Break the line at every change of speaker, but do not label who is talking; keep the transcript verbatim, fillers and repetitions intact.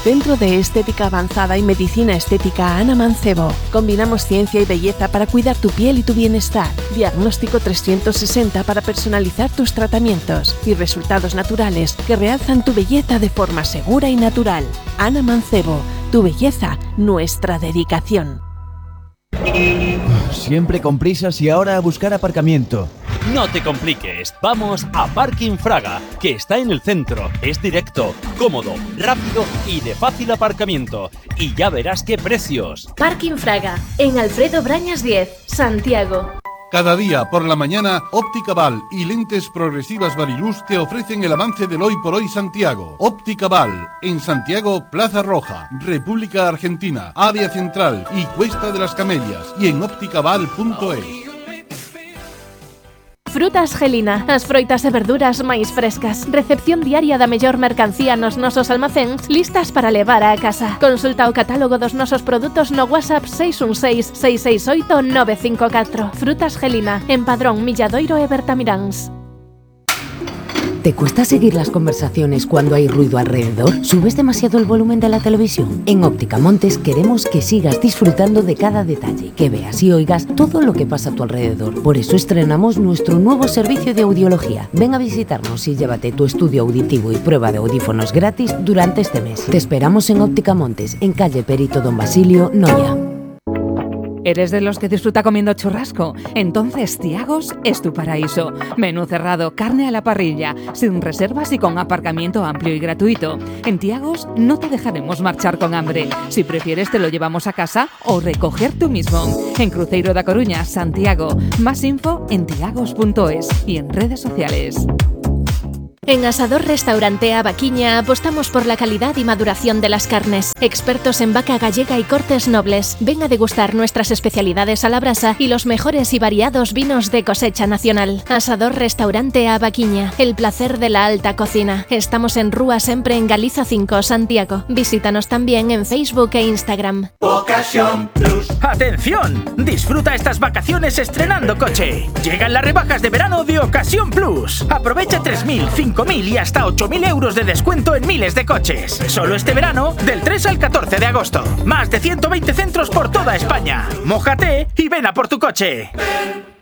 Centro de Estética Avanzada y Medicina Estética Ana Mancebo. Combinamos ciencia y belleza para cuidar tu piel y tu bienestar. Diagnóstico trescientos sesenta para personalizar tus tratamientos y resultados naturales que realzan tu belleza de forma segura y natural. Ana Mancebo, tu belleza, nuestra dedicación.
Siempre con prisas y ahora a buscar aparcamiento.
No te compliques, vamos a Parking Fraga, que está en el centro. Es directo, cómodo, rápido y de fácil aparcamiento. Y ya verás qué precios.
Parking Fraga, en Alfredo Brañas diez, Santiago.
Cada día por la mañana, Óptica Val y Lentes Progresivas Variluz te ofrecen el avance del Hoy por Hoy Santiago. Óptica Val, en Santiago, Plaza Roja, República Argentina, Área Central y Cuesta de las Camelias, y en ópticaval punto es.
Frutas Gelina, as froitas e verduras máis frescas. Recepción diaria da mellor mercancía nos nosos almacéns, listas para levar á casa. Consulta o catálogo dos nosos produtos no WhatsApp seis un seis, seis seis oito, nove cinco catro. Frutas Gelina, en Padrón, Milladoiro e Bertamiráns.
¿Te cuesta seguir las conversaciones cuando hay ruido alrededor? ¿Subes demasiado el volumen de la televisión? En Óptica Montes queremos que sigas disfrutando de cada detalle, que veas y oigas todo lo que pasa a tu alrededor. Por eso estrenamos nuestro nuevo servicio de audiología. Ven a visitarnos y llévate tu estudio auditivo y prueba de audífonos gratis durante este mes. Te esperamos en Óptica Montes, en calle Perito Don Basilio, Noia.
¿Eres de los que disfruta comiendo churrasco? Entonces Tiagos es tu paraíso. Menú cerrado, carne a la parrilla, sin reservas y con aparcamiento amplio y gratuito. En Tiagos no te dejaremos marchar con hambre. Si prefieres te lo llevamos a casa o recoger tú mismo. En Cruzeiro da Coruña, Santiago. Más info en tiagos punto es y en redes sociales.
En Asador Restaurante A Vaquiña apostamos por la calidad y maduración de las carnes. Expertos en vaca gallega y cortes nobles. Ven a degustar nuestras especialidades a la brasa y los mejores y variados vinos de cosecha nacional. Asador Restaurante A Vaquiña, el placer de la alta cocina. Estamos en Rúa Sempre en Galiza cinco, Santiago. Visítanos también en Facebook e Instagram.
Ocasión Plus. ¡Atención! Disfruta estas vacaciones estrenando coche. Llegan las rebajas de verano de Ocasión Plus. Aprovecha tres mil, cinco mil y hasta ocho mil euros de descuento en miles de coches. Solo este verano, del tres al catorce de agosto. Más de ciento veinte centros por toda España. Mójate y ven a por tu coche.